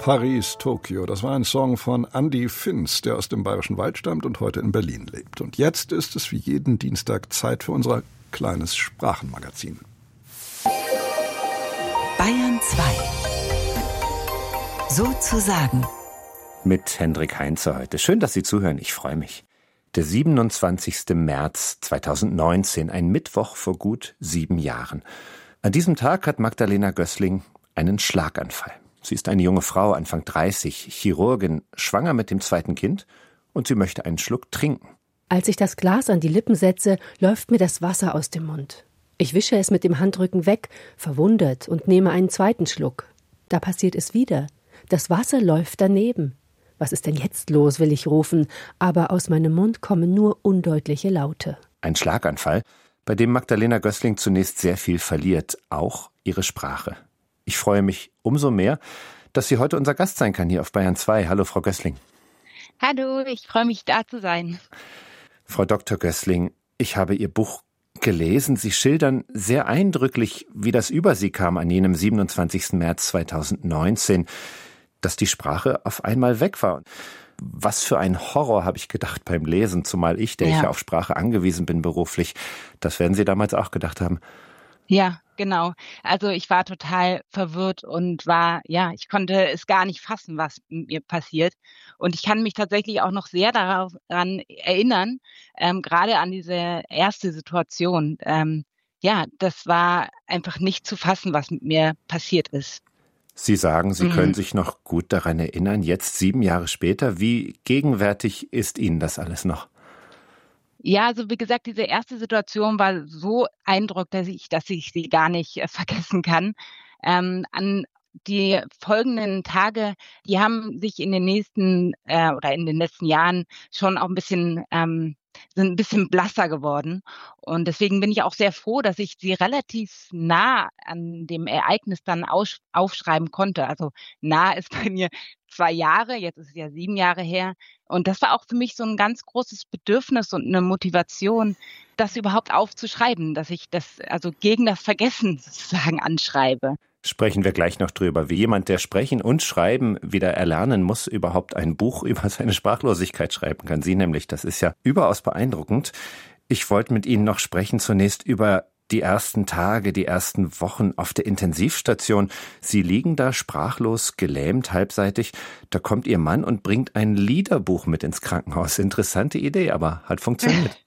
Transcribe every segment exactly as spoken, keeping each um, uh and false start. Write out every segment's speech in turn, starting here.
Paris, Tokio. Das war ein Song von Andy Finz, der aus dem Bayerischen Wald stammt und heute in Berlin lebt. Und jetzt ist es wie jeden Dienstag Zeit für unser kleines Sprachenmagazin. Bayern zwei. Sozusagen. Mit Hendrik Heinze heute. Schön, dass Sie zuhören. Ich freue mich. Der siebenundzwanzigsten März zweitausendneunzehn, ein Mittwoch vor gut sieben Jahren. An diesem Tag hat Magdalena Gößling einen Schlaganfall. Sie ist eine junge Frau, Anfang dreißig, Chirurgin, schwanger mit dem zweiten Kind und sie möchte einen Schluck trinken. Als ich das Glas an die Lippen setze, läuft mir das Wasser aus dem Mund. Ich wische es mit dem Handrücken weg, verwundert, und nehme einen zweiten Schluck. Da passiert es wieder. Das Wasser läuft daneben. Was ist denn jetzt los, will ich rufen, aber aus meinem Mund kommen nur undeutliche Laute. Ein Schlaganfall, bei dem Magdalena Gößling zunächst sehr viel verliert, auch ihre Sprache. Ich freue mich umso mehr, dass sie heute unser Gast sein kann hier auf Bayern zwei. Hallo, Frau Gößling. Hallo, ich freue mich, da zu sein. Frau Doktor Gößling, ich habe Ihr Buch gelesen. Sie schildern sehr eindrücklich, wie das über Sie kam an jenem siebenundzwanzigsten März zweitausendneunzehn, dass die Sprache auf einmal weg war. Was für ein Horror, habe ich gedacht beim Lesen, zumal ich, der ja. ich ja auf Sprache angewiesen bin beruflich. Das werden Sie damals auch gedacht haben. Ja, genau. Also ich war total verwirrt und war, ja, ich konnte es gar nicht fassen, was mir passiert. Und ich kann mich tatsächlich auch noch sehr daran erinnern, ähm, gerade an diese erste Situation. Ähm, ja, das war einfach nicht zu fassen, was mit mir passiert ist. Sie sagen, Sie mhm. können sich noch gut daran erinnern, jetzt sieben Jahre später. Wie gegenwärtig ist Ihnen das alles noch? Ja, also wie gesagt, diese erste Situation war so eindrucksvoll, dass ich, dass ich sie gar nicht äh, vergessen kann. Ähm, an die folgenden Tage, die haben sich in den nächsten äh, oder in den letzten Jahren schon auch ein bisschen ähm, sind ein bisschen blasser geworden. Und deswegen bin ich auch sehr froh, dass ich sie relativ nah an dem Ereignis dann aus, aufschreiben konnte. Also nah ist bei mir zwei Jahre, jetzt ist es ja sieben Jahre her. Und das war auch für mich so ein ganz großes Bedürfnis und eine Motivation, das überhaupt aufzuschreiben, dass ich das also gegen das Vergessen sozusagen anschreibe. Sprechen wir gleich noch drüber, wie jemand, der Sprechen und Schreiben wieder erlernen muss, überhaupt ein Buch über seine Sprachlosigkeit schreiben kann. Sie nämlich, das ist ja überaus beeindruckend. Ich wollte mit Ihnen noch sprechen zunächst über die ersten Tage, die ersten Wochen auf der Intensivstation. Sie liegen da sprachlos, gelähmt, halbseitig. Da kommt Ihr Mann und bringt ein Liederbuch mit ins Krankenhaus. Interessante Idee, aber hat funktioniert.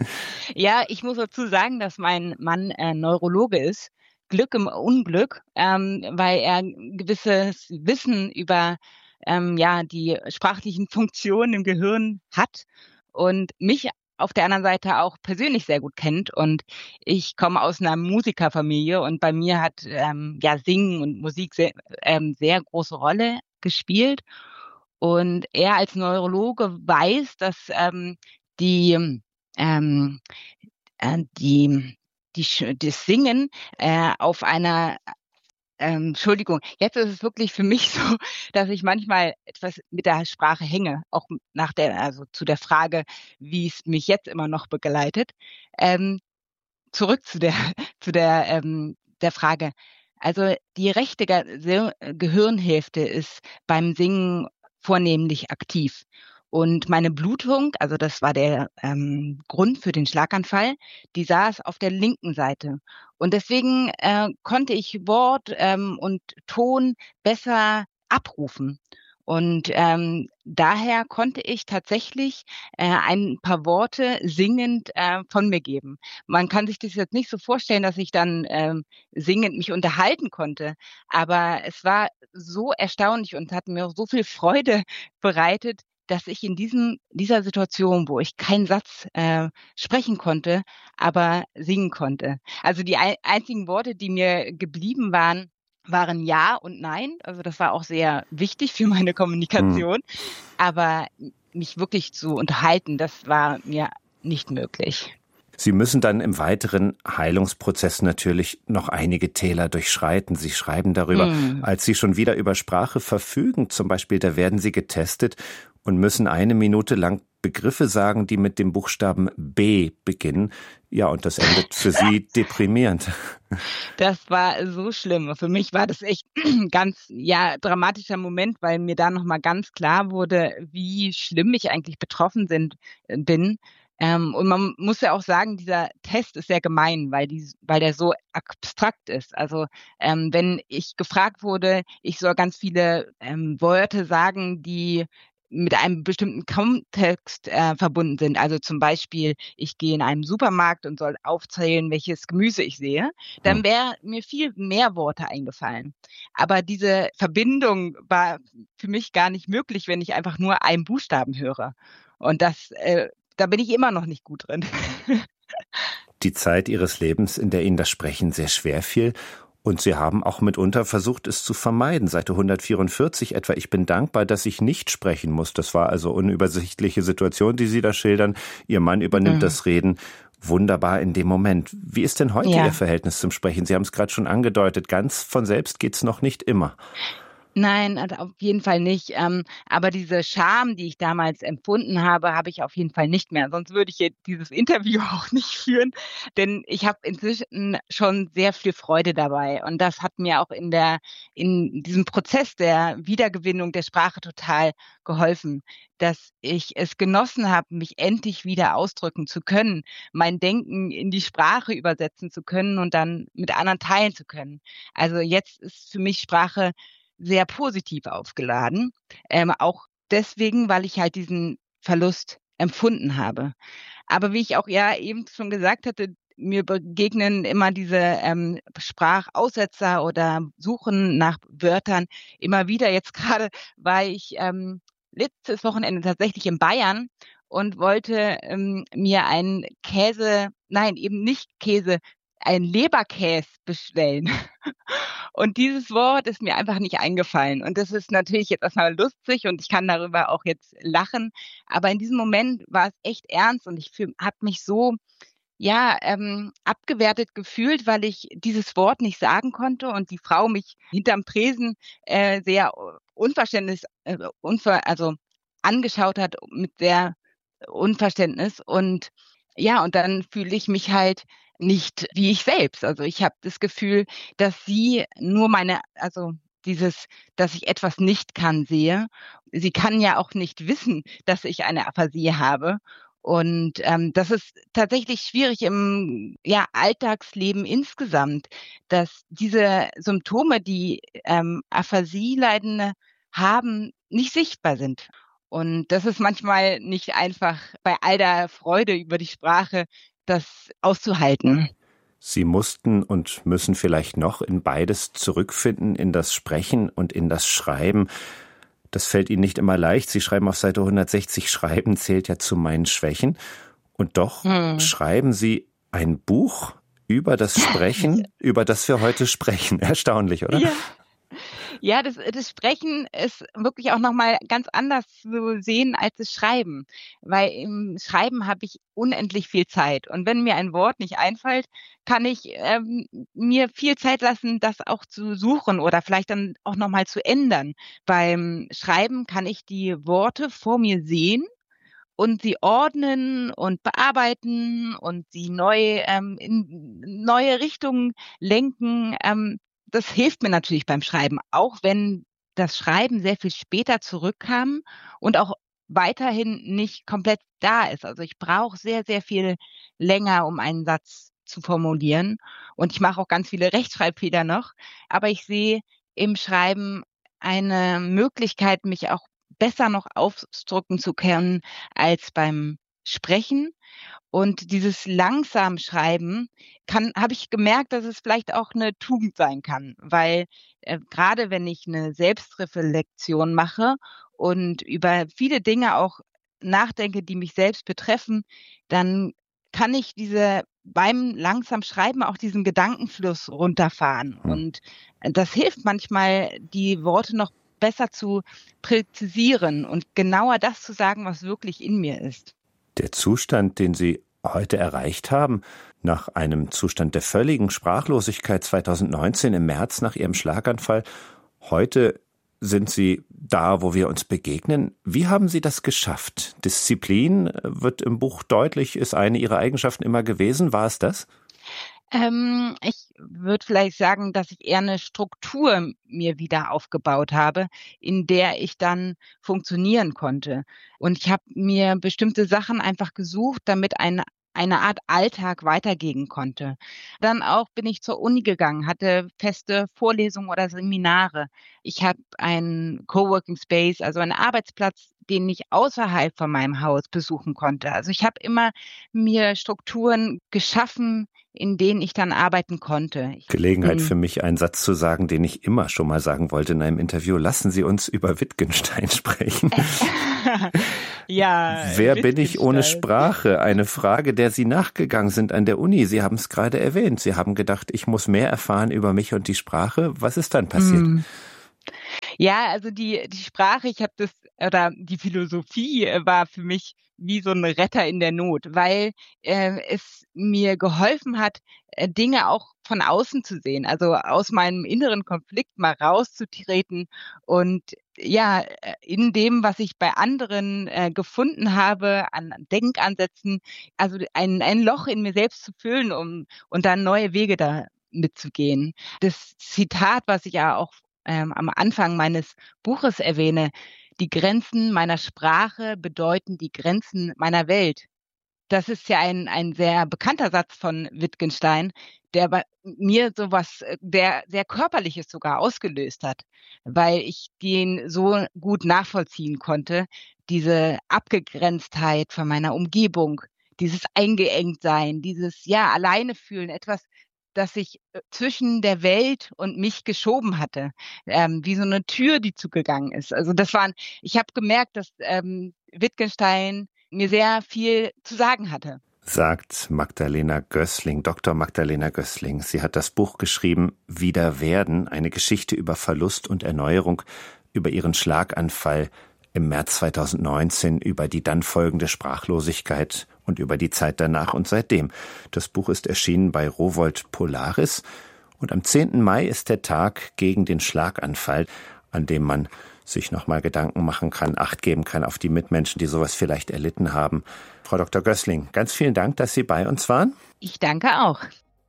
Ja, ich muss dazu sagen, dass mein Mann äh, Neurologe ist. Glück im Unglück, ähm, weil er gewisses Wissen über ähm, ja die sprachlichen Funktionen im Gehirn hat und mich auf der anderen Seite auch persönlich sehr gut kennt. Und ich komme aus einer Musikerfamilie und bei mir hat ähm, ja Singen und Musik sehr, ähm, sehr große Rolle gespielt. Und er als Neurologe weiß, dass ähm, die ähm, äh, die Die, das Singen äh, auf einer, ähm, Entschuldigung, jetzt ist es wirklich für mich so, dass ich manchmal etwas mit der Sprache hänge, auch nach der, also zu der Frage, wie es mich jetzt immer noch begleitet. Ähm, zurück zu der, zu der, ähm, der Frage. Also die rechte Ge- Gehirnhälfte ist beim Singen vornehmlich aktiv. Und meine Blutung, also das war der ähm, Grund für den Schlaganfall, die saß auf der linken Seite. Und deswegen äh, konnte ich Wort ähm, und Ton besser abrufen. Und ähm, daher konnte ich tatsächlich äh, ein paar Worte singend äh, von mir geben. Man kann sich das jetzt nicht so vorstellen, dass ich dann ähm, singend mich unterhalten konnte. Aber es war so erstaunlich und hat mir so viel Freude bereitet, dass ich in diesem, dieser Situation, wo ich keinen Satz äh, sprechen konnte, aber singen konnte. Also die ein, einzigen Worte, die mir geblieben waren, waren Ja und Nein. Also das war auch sehr wichtig für meine Kommunikation. Mhm. Aber mich wirklich zu unterhalten, das war mir nicht möglich. Sie müssen dann im weiteren Heilungsprozess natürlich noch einige Täler durchschreiten. Sie schreiben darüber, mm. als Sie schon wieder über Sprache verfügen, zum Beispiel, da werden Sie getestet und müssen eine Minute lang Begriffe sagen, die mit dem Buchstaben B beginnen. Ja, und das endet für Sie deprimierend. Das war so schlimm. Für mich war das echt ein ganz, ja, dramatischer Moment, weil mir da nochmal ganz klar wurde, wie schlimm ich eigentlich betroffen sind, äh, bin. Ähm, und man muss ja auch sagen, dieser Test ist sehr gemein, weil die, weil der so abstrakt ist. Also ähm, wenn ich gefragt wurde, ich soll ganz viele ähm, Worte sagen, die mit einem bestimmten Kontext äh, verbunden sind. Also zum Beispiel, ich gehe in einen Supermarkt und soll aufzählen, welches Gemüse ich sehe, dann wäre mir viel mehr Worte eingefallen. Aber diese Verbindung war für mich gar nicht möglich, wenn ich einfach nur einen Buchstaben höre. Und das, äh, da bin ich immer noch nicht gut drin. Die Zeit Ihres Lebens, in der Ihnen das Sprechen sehr schwer fiel. Und Sie haben auch mitunter versucht, es zu vermeiden. Seite hundertvierundvierzig etwa, ich bin dankbar, dass ich nicht sprechen muss. Das war also unübersichtliche Situation, die Sie da schildern. Ihr Mann übernimmt mhm. das Reden. Wunderbar in dem Moment. Wie ist denn heute ja. Ihr Verhältnis zum Sprechen? Sie haben es gerade schon angedeutet, ganz von selbst geht's noch nicht immer. Nein, also auf jeden Fall nicht. Ähm, aber diese Scham, die ich damals empfunden habe, habe ich auf jeden Fall nicht mehr. Sonst würde ich jetzt dieses Interview auch nicht führen, denn ich habe inzwischen schon sehr viel Freude dabei. Und das hat mir auch in der in diesem Prozess der Wiedergewinnung der Sprache total geholfen, dass ich es genossen habe, mich endlich wieder ausdrücken zu können, mein Denken in die Sprache übersetzen zu können und dann mit anderen teilen zu können. Also jetzt ist für mich Sprache sehr positiv aufgeladen, ähm, auch deswegen, weil ich halt diesen Verlust empfunden habe. Aber wie ich auch ja eben schon gesagt hatte, mir begegnen immer diese ähm, Sprachaussetzer oder Suchen nach Wörtern immer wieder. Jetzt gerade war ich ähm, letztes Wochenende tatsächlich in Bayern und wollte ähm, mir einen Käse, nein, eben nicht Käse, einen Leberkäse bestellen. Und dieses Wort ist mir einfach nicht eingefallen. Und das ist natürlich jetzt erstmal lustig und ich kann darüber auch jetzt lachen. Aber in diesem Moment war es echt ernst und ich habe mich so ja ähm, abgewertet gefühlt, weil ich dieses Wort nicht sagen konnte und die Frau mich hinterm Tresen äh, sehr Unverständnis, äh, unver, also angeschaut hat mit sehr Unverständnis. Und ja, und dann fühle ich mich halt nicht wie ich selbst. Also ich habe das Gefühl, dass sie nur meine, also dieses, dass ich etwas nicht kann, sehe. Sie kann ja auch nicht wissen, dass ich eine Aphasie habe. Und ähm, das ist tatsächlich schwierig im ja, Alltagsleben insgesamt, dass diese Symptome, die ähm, Aphasie-Leidende haben, nicht sichtbar sind. Und das ist manchmal nicht einfach bei all der Freude über die Sprache, das auszuhalten. Sie mussten und müssen vielleicht noch in beides zurückfinden, in das Sprechen und in das Schreiben. Das fällt Ihnen nicht immer leicht. Sie schreiben auf Seite hundertsechzig, Schreiben zählt ja zu meinen Schwächen. Und doch hm. schreiben Sie ein Buch über das Sprechen, über das wir heute sprechen. Erstaunlich, oder? Ja. Ja, das, das Sprechen ist wirklich auch nochmal ganz anders zu sehen als das Schreiben. Weil im Schreiben habe ich unendlich viel Zeit. Und wenn mir ein Wort nicht einfällt, kann ich ähm, mir viel Zeit lassen, das auch zu suchen oder vielleicht dann auch nochmal zu ändern. Beim Schreiben kann ich die Worte vor mir sehen und sie ordnen und bearbeiten und sie neu ähm, in neue Richtungen lenken. Ähm, Das hilft mir natürlich beim Schreiben, auch wenn das Schreiben sehr viel später zurückkam und auch weiterhin nicht komplett da ist. Also ich brauche sehr, sehr viel länger, um einen Satz zu formulieren. Und ich mache auch ganz viele Rechtschreibfehler noch. Aber ich sehe im Schreiben eine Möglichkeit, mich auch besser noch ausdrücken zu können als beim Sprechen. Und dieses langsam Schreiben kann, habe ich gemerkt, dass es vielleicht auch eine Tugend sein kann, weil äh, gerade wenn ich eine Selbstreflexion mache und über viele Dinge auch nachdenke, die mich selbst betreffen, dann kann ich diese beim langsam Schreiben auch diesen Gedankenfluss runterfahren. Hm. Und das hilft manchmal, die Worte noch besser zu präzisieren und genauer das zu sagen, was wirklich in mir ist. Der Zustand, den Sie heute erreicht haben, nach einem Zustand der völligen Sprachlosigkeit zweitausendneunzehn im März nach Ihrem Schlaganfall, heute sind Sie da, wo wir uns begegnen. Wie haben Sie das geschafft? Disziplin wird im Buch deutlich, ist eine Ihrer Eigenschaften immer gewesen. War es das? Ähm, ich würde vielleicht sagen, dass ich eher eine Struktur mir wieder aufgebaut habe, in der ich dann funktionieren konnte. Und ich habe mir bestimmte Sachen einfach gesucht, damit ein eine Art Alltag weitergehen konnte. Dann auch bin ich zur Uni gegangen, hatte feste Vorlesungen oder Seminare. Ich habe einen Coworking Space, also einen Arbeitsplatz, den ich außerhalb von meinem Haus besuchen konnte. Also ich habe immer mir Strukturen geschaffen, in denen ich dann arbeiten konnte. Gelegenheit Mhm. für mich, einen Satz zu sagen, den ich immer schon mal sagen wollte in einem Interview. Lassen Sie uns über Wittgenstein sprechen. Ja. Wer bin ich ohne Sprache? Eine Frage, der Sie nachgegangen sind an der Uni. Sie haben es gerade erwähnt. Sie haben gedacht, ich muss mehr erfahren über mich und die Sprache. Was ist dann passiert? Mhm. Ja, also die, die Sprache, ich habe das, oder die Philosophie war für mich wie so ein Retter in der Not, weil äh, es mir geholfen hat, äh, Dinge auch von außen zu sehen, also aus meinem inneren Konflikt mal rauszutreten und ja, in dem, was ich bei anderen äh, gefunden habe, an Denkansätzen, also ein, ein Loch in mir selbst zu füllen, um und dann neue Wege da mitzugehen. Das Zitat, was ich ja auch ähm, am Anfang meines Buches erwähne, die Grenzen meiner Sprache bedeuten die Grenzen meiner Welt. Das ist ja ein, ein sehr bekannter Satz von Wittgenstein, der bei mir sowas, der sehr Körperliches sogar ausgelöst hat, weil ich den so gut nachvollziehen konnte, diese Abgegrenztheit von meiner Umgebung, dieses Eingeengtsein, dieses, ja, alleine fühlen, etwas, das sich zwischen der Welt und mich geschoben hatte, ähm, wie so eine Tür, die zugegangen ist. Also das waren, ich habe gemerkt, dass ähm, Wittgenstein mir sehr viel zu sagen hatte. Sagt Magdalena Gößling, Doktor Magdalena Gößling. Sie hat das Buch geschrieben, Wieder werden, eine Geschichte über Verlust und Erneuerung, über ihren Schlaganfall im März zweitausendneunzehn, über die dann folgende Sprachlosigkeit und über die Zeit danach und seitdem. Das Buch ist erschienen bei Rowohlt Polaris und am zehnten Mai ist der Tag gegen den Schlaganfall, an dem man sich nochmal Gedanken machen kann, Acht geben kann auf die Mitmenschen, die sowas vielleicht erlitten haben. Frau Doktor Gößling, ganz vielen Dank, dass Sie bei uns waren. Ich danke auch.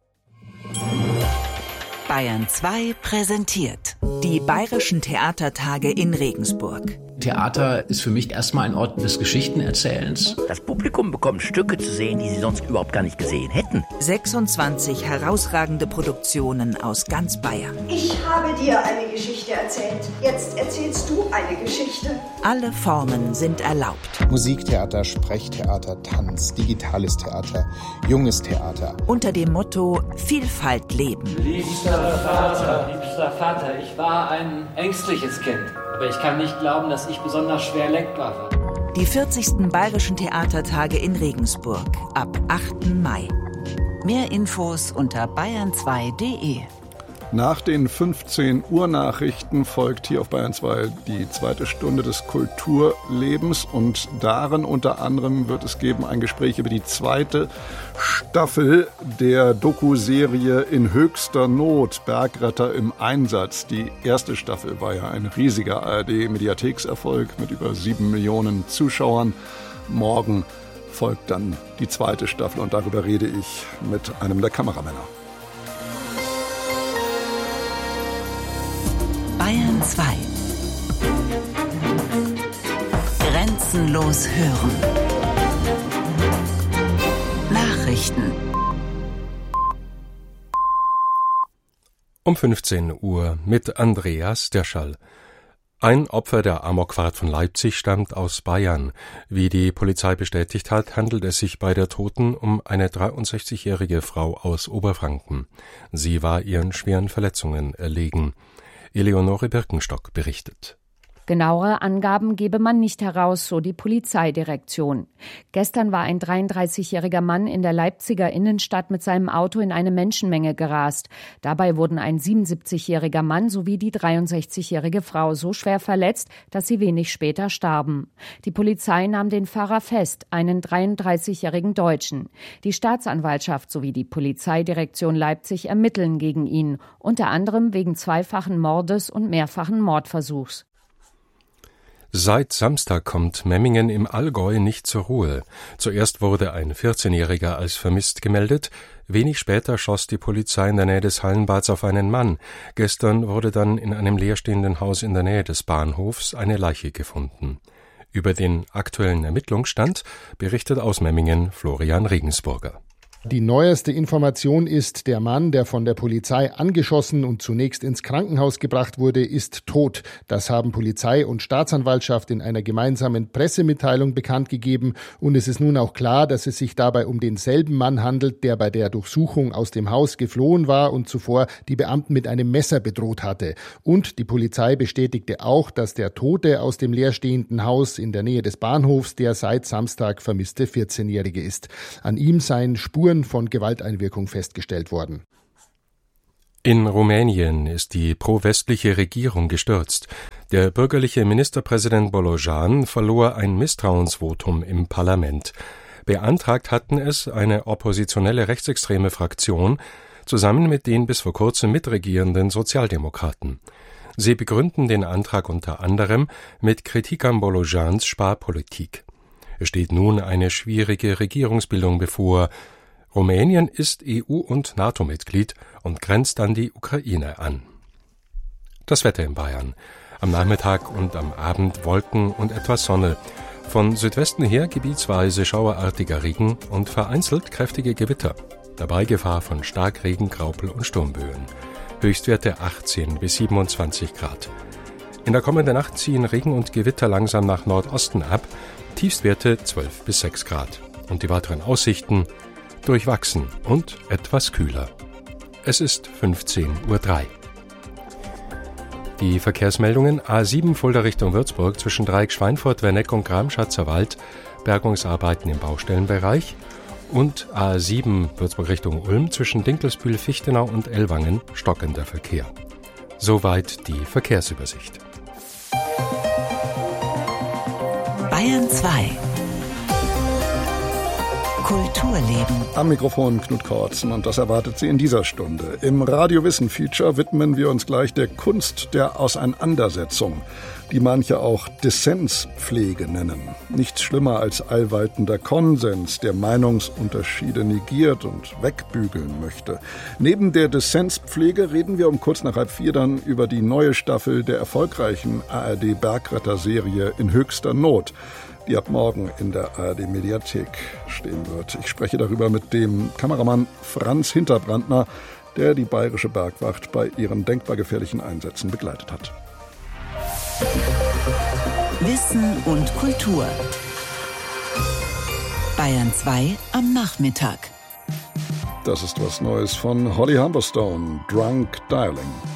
Bayern zwei präsentiert die Bayerischen Theatertage in Regensburg. Theater ist für mich erstmal ein Ort des Geschichtenerzählens. Das Publikum bekommt Stücke zu sehen, die sie sonst überhaupt gar nicht gesehen hätten. sechsundzwanzig herausragende Produktionen aus ganz Bayern. Ich habe dir eine Geschichte erzählt. Jetzt erzählst du eine Geschichte. Alle Formen sind erlaubt. Musiktheater, Sprechtheater, Tanz, digitales Theater, junges Theater. Unter dem Motto Vielfalt leben. Liebster Vater, liebster Vater, ich war ein ängstliches Kind. Aber ich kann nicht glauben, dass ich besonders schwer lenkbar war. Die vierzigsten Bayerischen Theatertage in Regensburg ab achten Mai. Mehr Infos unter bayern zwei punkt de. Nach den fünfzehn Uhr Nachrichten folgt hier auf Bayern zwei die zweite Stunde des Kulturlebens und darin unter anderem wird es geben ein Gespräch über die zweite Staffel der Doku-Serie In höchster Not, Bergretter im Einsatz. Die erste Staffel war ja ein riesiger A R D-Mediathekserfolg mit über sieben Millionen Zuschauern. Morgen folgt dann die zweite Staffel und darüber rede ich mit einem der Kameramänner. Bayern zwei. Grenzenlos hören. Nachrichten. Um fünfzehn Uhr mit Andreas Derschall. Ein Opfer der Amokfahrt von Leipzig stammt aus Bayern. Wie die Polizei bestätigt hat, handelt es sich bei der Toten um eine dreiundsechzigjährige Frau aus Oberfranken. Sie war ihren schweren Verletzungen erlegen. Eleonore Birkenstock berichtet. Genauere Angaben gebe man nicht heraus, so die Polizeidirektion. Gestern war ein dreiunddreißigjähriger Mann in der Leipziger Innenstadt mit seinem Auto in eine Menschenmenge gerast. Dabei wurden ein siebenundsiebzigjähriger Mann sowie die dreiundsechzigjährige Frau so schwer verletzt, dass sie wenig später starben. Die Polizei nahm den Fahrer fest, einen dreiunddreißigjährigen Deutschen. Die Staatsanwaltschaft sowie die Polizeidirektion Leipzig ermitteln gegen ihn, unter anderem wegen zweifachen Mordes und mehrfachen Mordversuchs. Seit Samstag kommt Memmingen im Allgäu nicht zur Ruhe. Zuerst wurde ein vierzehnjähriger als vermisst gemeldet. Wenig später schoss die Polizei in der Nähe des Hallenbads auf einen Mann. Gestern wurde dann in einem leerstehenden Haus in der Nähe des Bahnhofs eine Leiche gefunden. Über den aktuellen Ermittlungsstand berichtet aus Memmingen Florian Regensburger. Die neueste Information ist, der Mann, der von der Polizei angeschossen und zunächst ins Krankenhaus gebracht wurde, ist tot. Das haben Polizei und Staatsanwaltschaft in einer gemeinsamen Pressemitteilung bekannt gegeben. Und es ist nun auch klar, dass es sich dabei um denselben Mann handelt, der bei der Durchsuchung aus dem Haus geflohen war und zuvor die Beamten mit einem Messer bedroht hatte. Und die Polizei bestätigte auch, dass der Tote aus dem leerstehenden Haus in der Nähe des Bahnhofs der seit Samstag vermisste vierzehnjährige ist. An ihm seien Spuren von Gewalteinwirkung festgestellt worden. In Rumänien ist die pro-westliche Regierung gestürzt. Der bürgerliche Ministerpräsident Bolojan verlor ein Misstrauensvotum im Parlament. Beantragt hatten es eine oppositionelle rechtsextreme Fraktion zusammen mit den bis vor kurzem mitregierenden Sozialdemokraten. Sie begründen den Antrag unter anderem mit Kritik an Bolojans Sparpolitik. Es steht nun eine schwierige Regierungsbildung bevor. Rumänien ist E U- und NATO-Mitglied und grenzt an die Ukraine an. Das Wetter in Bayern. Am Nachmittag und am Abend Wolken und etwas Sonne. Von Südwesten her gebietsweise schauerartiger Regen und vereinzelt kräftige Gewitter. Dabei Gefahr von Starkregen, Graupel und Sturmböen. Höchstwerte achtzehn bis siebenundzwanzig Grad. In der kommenden Nacht ziehen Regen und Gewitter langsam nach Nordosten ab. Tiefstwerte zwölf bis sechs Grad. Und die weiteren Aussichten: durchwachsen und etwas kühler. Es ist fünfzehn Uhr drei. Die Verkehrsmeldungen: A sieben Fulda Richtung Würzburg zwischen Dreieck Schweinfurt, Werneck und Gramschatzer Wald, Bergungsarbeiten im Baustellenbereich, und A sieben Würzburg Richtung Ulm zwischen Dinkelsbühl, Fichtenau und Ellwangen stockender Verkehr. Soweit die Verkehrsübersicht. Bayern zwei. Kulturleben. Am Mikrofon Knut Kortzen, und das erwartet Sie in dieser Stunde. Im Radio-Wissen-Feature widmen wir uns gleich der Kunst der Auseinandersetzung, die manche auch Dissenspflege nennen. Nichts schlimmer als allwaltender Konsens, der Meinungsunterschiede negiert und wegbügeln möchte. Neben der Dissenspflege reden wir um kurz nach halb vier dann über die neue Staffel der erfolgreichen A R D-Bergretter-Serie In höchster Not, die ab morgen in der A R D-Mediathek stehen wird. Ich spreche darüber mit dem Kameramann Franz Hinterbrandner, der die Bayerische Bergwacht bei ihren denkbar gefährlichen Einsätzen begleitet hat. Wissen und Kultur. Bayern zwei am Nachmittag. Das ist was Neues von Holly Humberstone, Drunk Dialing.